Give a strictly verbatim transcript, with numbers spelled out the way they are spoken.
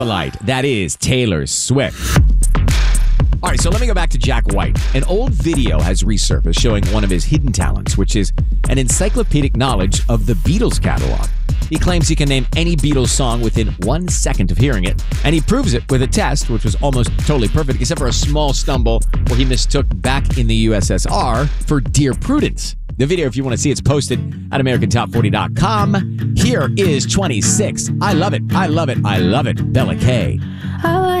Light. That is Taylor Swift. All right, so let me go back to Jack White. An old video has resurfaced showing one of his hidden talents, which is an encyclopedic knowledge of the Beatles catalog. He claims he can name any Beatles song within one second of hearing it, and he proves it with a test, which was almost totally perfect, except for a small stumble where he mistook Back in the U S S R for Dear Prudence. The video, if you want to see, it's posted at American Top forty dot com. Here is twenty-six. I love it. I love it. I love it. Bella K.